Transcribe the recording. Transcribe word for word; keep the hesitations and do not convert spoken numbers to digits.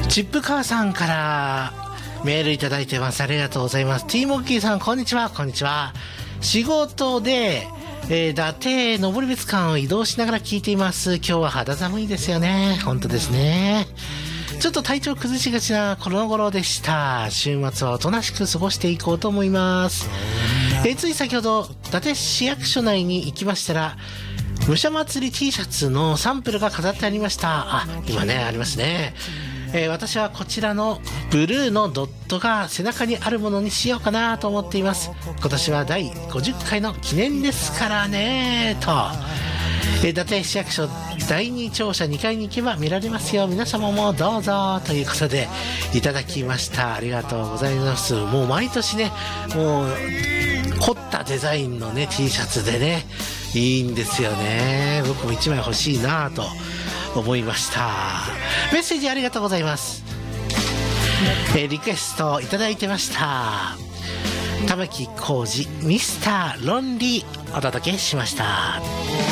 チップカーさんからメールいただいてます。ありがとうございます。ティーモッキーさん、こんにちは。こんにちは。仕事で、えー、伊達登別間を移動しながら聞いています。今日は肌寒いですよね。本当ですね。ちょっと体調崩しがちなこの頃でした。週末はおとなしく過ごしていこうと思います。えー、つい先ほど伊達市役所内に行きましたら、武者祭り T シャツのサンプルが飾ってありました。あ、今ね、ありますね。えー、私はこちらのブルーのドットが背中にあるものにしようかなと思っています。今年はだいごじゅっかいの記念ですからねと。えー、伊達市役所だいに庁舎にかいに行けば見られますよ。皆様もどうぞということでいただきました。ありがとうございます。もう毎年ね、もう凝ったデザインのね T シャツでね、いいんですよね。僕もいちまい欲しいなと思いました。メッセージありがとうございます。えー、リクエストいただいてました。玉置浩二ミスターロンリーお届けしました。